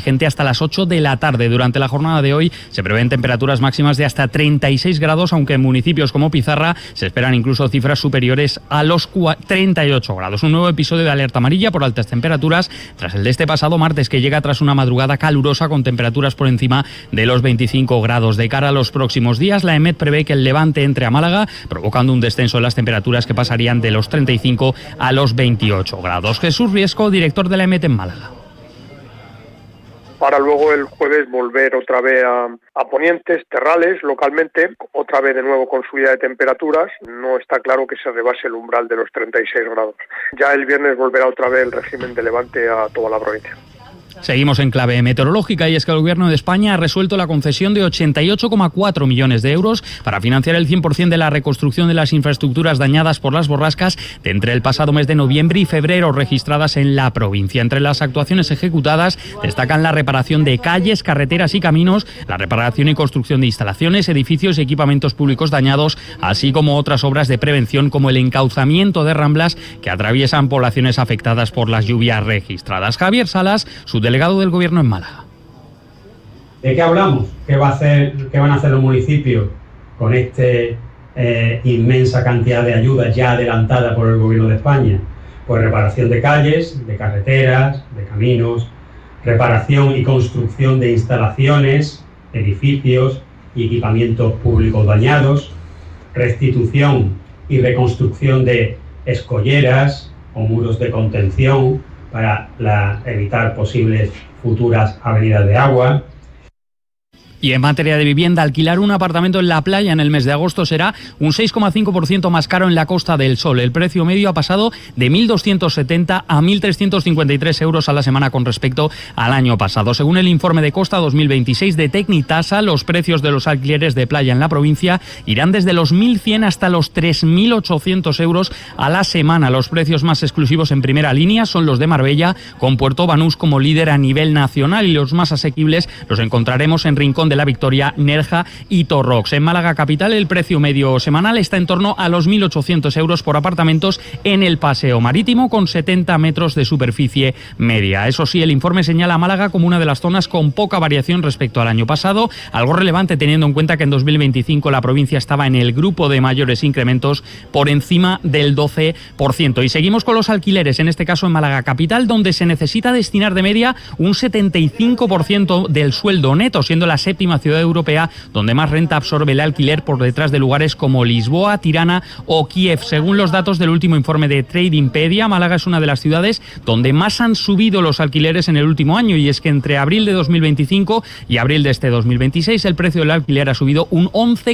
vigente hasta las 8 de la tarde. Durante la jornada de hoy se prevén temperaturas máximas de hasta 36 grados, aunque en municipios como Pizarra se esperan incluso cifras superiores a los 38 grados. Un nuevo episodio de alerta amarilla por altas temperaturas tras el de este pasado martes, que llega tras una madrugada calurosa con temperaturas por encima de los 25 grados. De cara a los próximos días, la EMET prevé que el levante entre a Málaga, provocando un descenso en las temperaturas que pasarían de los 35 a los 28 grados. Jesús Riesco, director de la EMET en Málaga. Para luego el jueves volver otra vez a ponientes, terrales, localmente, otra vez de nuevo con subida de temperaturas. No está claro que se rebase el umbral de los 36 grados. Ya el viernes volverá otra vez el régimen de levante a toda la provincia. Seguimos en clave meteorológica, y es que el Gobierno de España ha resuelto la concesión de 88,4 millones de euros para financiar el 100% de la reconstrucción de las infraestructuras dañadas por las borrascas de entre el pasado mes de noviembre y febrero registradas en la provincia. Entre las actuaciones ejecutadas destacan la reparación de calles, carreteras y caminos, la reparación y construcción de instalaciones, edificios y equipamientos públicos dañados, así como otras obras de prevención como el encauzamiento de ramblas que atraviesan poblaciones afectadas por las lluvias registradas. Javier Salas, su delegado del Gobierno en Málaga. ¿De qué hablamos? ¿Qué van a hacer los municipios con esta inmensa cantidad de ayudas ya adelantada por el Gobierno de España? Pues reparación de calles, de carreteras, de caminos, reparación y construcción de instalaciones, edificios y equipamientos públicos dañados, restitución y reconstrucción de escolleras o muros de contención para evitar posibles futuras avenidas de agua. Y en materia de vivienda, alquilar un apartamento en la playa en el mes de agosto será un 6,5% más caro en la Costa del Sol. El precio medio ha pasado de 1.270 a 1.353 euros a la semana con respecto al año pasado. Según el informe de Costa 2026 de Tecnitasa, los precios de los alquileres de playa en la provincia irán desde los 1.100 hasta los 3.800 euros a la semana. Los precios más exclusivos en primera línea son los de Marbella, con Puerto Banús como líder a nivel nacional, y los más asequibles los encontraremos en Rincón de la Victoria, Nerja y Torrox. En Málaga capital, el precio medio semanal está en torno a los 1.800 euros por apartamentos en el Paseo Marítimo, con 70 metros de superficie media. Eso sí, el informe señala a Málaga como una de las zonas con poca variación respecto al año pasado, algo relevante teniendo en cuenta que en 2025 la provincia estaba en el grupo de mayores incrementos, por encima del 12%. Y seguimos con los alquileres, en este caso en Málaga capital, donde se necesita destinar de media un 75% del sueldo neto, siendo la séptima ciudad europea donde más renta absorbe el alquiler, por detrás de lugares como Lisboa, Tirana o Kiev. Según los datos del último informe de Tradingpedia, Málaga es una de las ciudades donde más han subido los alquileres en el último año, y es que entre abril de 2025 y abril de este 2026 el precio del alquiler ha subido un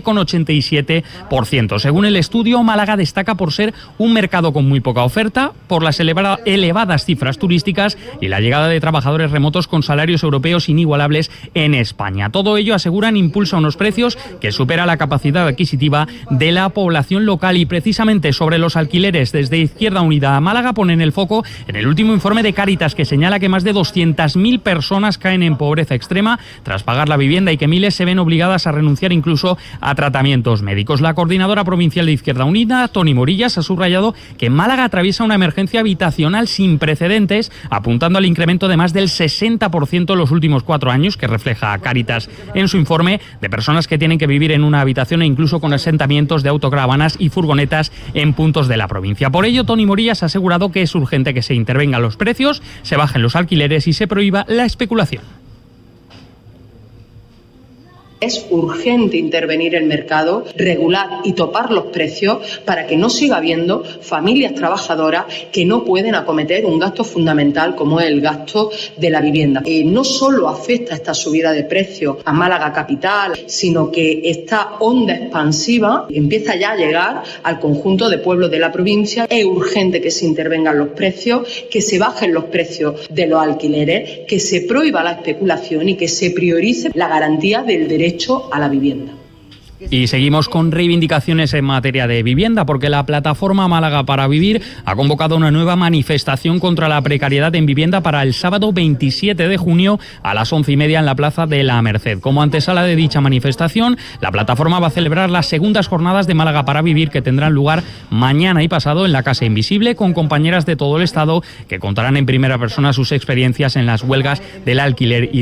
11,87%. Según el estudio, Málaga destaca por ser un mercado con muy poca oferta, por las elevadas cifras turísticas y la llegada de trabajadores remotos con salarios europeos inigualables en España. Todo ello, aseguran, impulsa unos precios que supera la capacidad adquisitiva de la población local. Y precisamente sobre los alquileres, desde Izquierda Unida a Málaga ponen el foco en el último informe de Cáritas, que señala que más de 200.000 personas caen en pobreza extrema tras pagar la vivienda y que miles se ven obligadas a renunciar incluso a tratamientos médicos. La coordinadora provincial de Izquierda Unida, Toni Morillas, ha subrayado que Málaga atraviesa una emergencia habitacional sin precedentes, apuntando al incremento de más del 60% en los últimos 4 años, que refleja Cáritas en su informe, de personas que tienen que vivir en una habitación e incluso con asentamientos de autocaravanas y furgonetas en puntos de la provincia. Por ello, Toni Morillas ha asegurado que es urgente que se intervengan los precios, se bajen los alquileres y se prohíba la especulación. Es urgente intervenir el mercado, regular y topar los precios para que no siga habiendo familias trabajadoras que no pueden acometer un gasto fundamental como es el gasto de la vivienda. No solo afecta esta subida de precios a Málaga capital, sino que esta onda expansiva empieza ya a llegar al conjunto de pueblos de la provincia. Es urgente que se intervengan los precios, que se bajen los precios de los alquileres, que se prohíba la especulación y que se priorice la garantía del derecho a la vivienda. Y seguimos con reivindicaciones en materia de vivienda, porque la plataforma Málaga para Vivir ha convocado una nueva manifestación contra la precariedad en vivienda para el sábado 27 de junio a las 11:30 en la Plaza de la Merced. Como antesala de dicha manifestación, la plataforma va a celebrar las segundas jornadas de Málaga para Vivir, que tendrán lugar mañana y pasado en la Casa Invisible, con compañeras de todo el Estado que contarán en primera persona sus experiencias en las huelgas del alquiler y